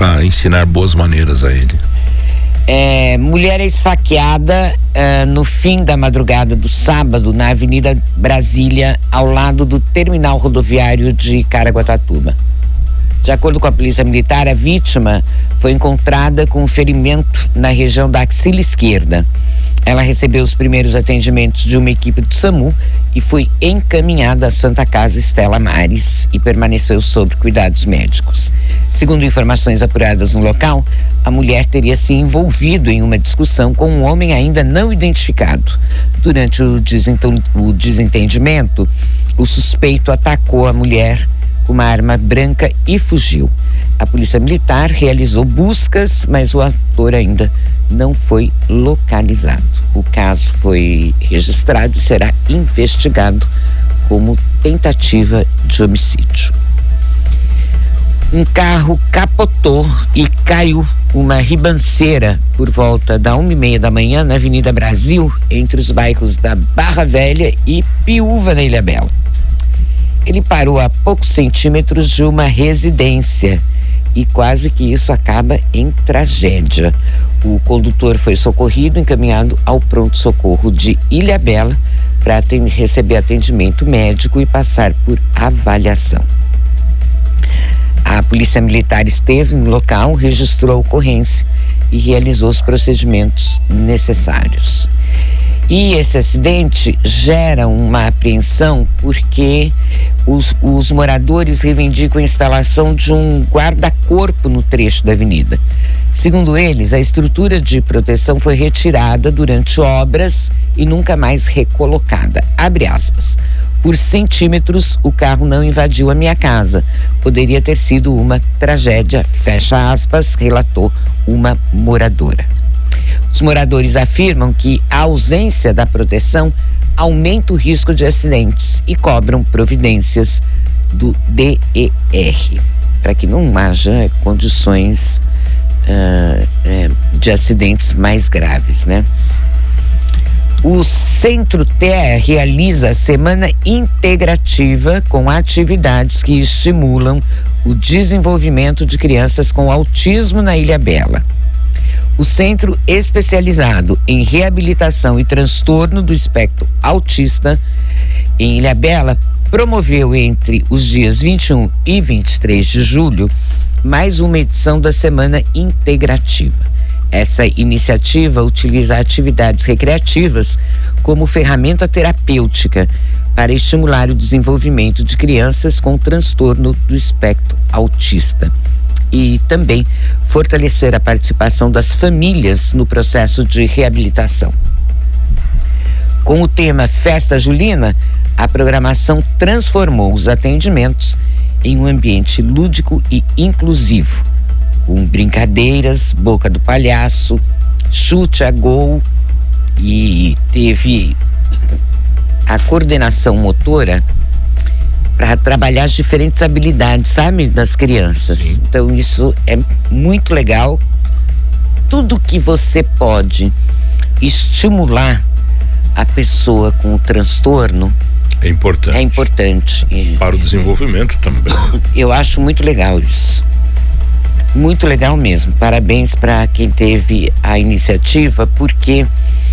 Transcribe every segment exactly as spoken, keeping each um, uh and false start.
para ensinar boas maneiras a ele. É, mulher é esfaqueada uh, no fim da madrugada do sábado na Avenida Brasília, ao lado do terminal rodoviário de Caraguatatuba. De acordo com a Polícia Militar, a vítima foi encontrada com um ferimento na região da axila esquerda. Ela recebeu os primeiros atendimentos de uma equipe do SAMU e foi encaminhada à Santa Casa Estela Maris e permaneceu sob cuidados médicos. Segundo informações apuradas no local, a mulher teria se envolvido em uma discussão com um homem ainda não identificado. Durante o, desenten- o desentendimento, o suspeito atacou a mulher com uma arma branca e fugiu. A Polícia Militar realizou buscas, mas o autor ainda não foi localizado. O caso foi registrado e será investigado como tentativa de homicídio. Um carro capotou e caiu uma ribanceira por volta da uma e meia da manhã na Avenida Brasil, entre os bairros da Barra Velha e Piúva, na Ilhabela. Ele parou a poucos centímetros de uma residência e quase que isso acaba em tragédia. O condutor foi socorrido, encaminhado ao pronto-socorro de Ilhabela para receber atendimento médico e passar por avaliação. A Polícia Militar esteve no local, registrou a ocorrência e realizou os procedimentos necessários. E esse acidente gera uma apreensão porque os, os moradores reivindicam a instalação de um guarda-corpo no trecho da avenida. Segundo eles, a estrutura de proteção foi retirada durante obras e nunca mais recolocada. Abre aspas. Por centímetros, o carro não invadiu a minha casa. Poderia ter sido uma tragédia, fecha aspas, relatou uma moradora. Os moradores afirmam que a ausência da proteção aumenta o risco de acidentes e cobram providências do D E R para que não haja condições uh, é, de acidentes mais graves, né? O Centro-T E A realiza a Semana Integrativa com atividades que estimulam o desenvolvimento de crianças com autismo na Ilhabela. O Centro Especializado em Reabilitação e Transtorno do Espectro Autista, em Ilhabela, promoveu entre os dias vinte e um e vinte e três de julho mais uma edição da Semana Integrativa. Essa iniciativa utiliza atividades recreativas como ferramenta terapêutica para estimular o desenvolvimento de crianças com transtorno do espectro autista e também fortalecer a participação das famílias no processo de reabilitação. Com o tema Festa Julina, a programação transformou os atendimentos em um ambiente lúdico e inclusivo, com brincadeiras, boca do palhaço, chute a gol, e teve a coordenação motora para trabalhar as diferentes habilidades, sabe, das crianças. Sim. Então isso é muito legal. Tudo que você pode estimular a pessoa com o transtorno é importante. É importante. Para o desenvolvimento também. Eu acho muito legal isso. Muito legal mesmo. Parabéns para quem teve a iniciativa, porque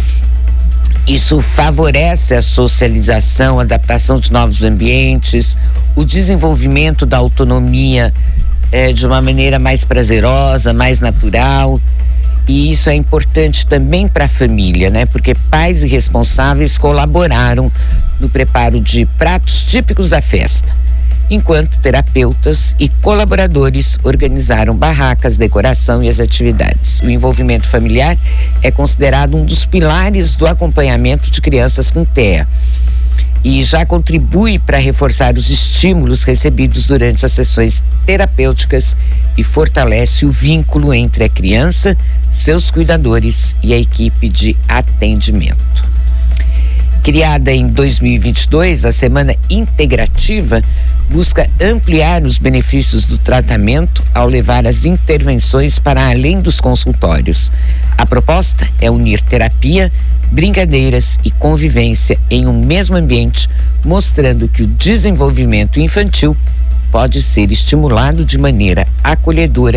isso favorece a socialização, a adaptação de novos ambientes, o desenvolvimento da autonomia eh, de uma maneira mais prazerosa, mais natural. E isso é importante também para a família, né? Porque pais e responsáveis colaboraram no preparo de pratos típicos da festa, enquanto terapeutas e colaboradores organizaram barracas, decoração e as atividades. O envolvimento familiar é considerado um dos pilares do acompanhamento de crianças com T E A e já contribui para reforçar os estímulos recebidos durante as sessões terapêuticas e fortalece o vínculo entre a criança, seus cuidadores e a equipe de atendimento. Criada em dois mil e vinte e dois, a Semana Integrativa busca ampliar os benefícios do tratamento ao levar as intervenções para além dos consultórios. A proposta é unir terapia, brincadeiras e convivência em um mesmo ambiente, mostrando que o desenvolvimento infantil pode ser estimulado de maneira acolhedora